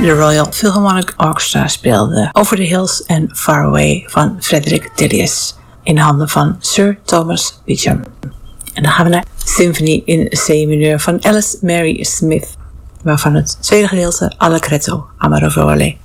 de Royal Philharmonic Orchestra speelde Over the Hills and Far Away van Frederick Delius in handen van Sir Thomas Beecham. En dan gaan we naar Symphony in C mineur van Alice Mary Smith, waarvan het tweede gedeelte Allegretto Amarovole